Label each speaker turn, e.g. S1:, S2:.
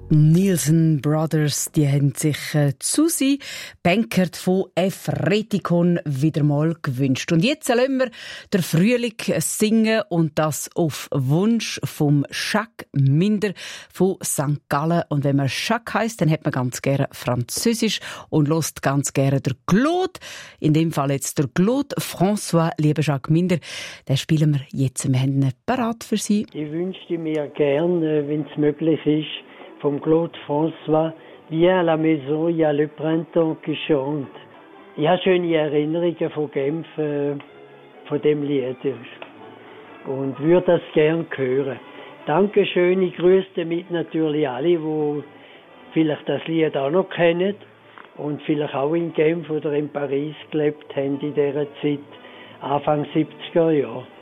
S1: Nielsen Brothers, die haben sich Susi Benkert von F. Retikon wieder mal gewünscht. Und jetzt lassen wir den Frühling singen und das auf Wunsch vom Jacques Minder von St. Gallen. Und wenn man Jacques heisst, dann hat man ganz gerne Französisch und hört ganz gerne der Claude. In dem Fall jetzt der Claude François, lieber Jacques Minder. Den spielen wir jetzt. Wir haben ihn parat für Sie.
S2: Ich wünschte mir gerne, wenn es möglich ist, vom Claude François, Viens à la maison, il y a le printemps qui chante. Ich habe schöne Erinnerungen von Genf, von dem Lied. Und würde das gerne hören. Dankeschön, ich grüße damit natürlich alle, die vielleicht das Lied auch noch kennen und vielleicht auch in Genf oder in Paris gelebt haben in dieser Zeit, Anfang 70er Jahre.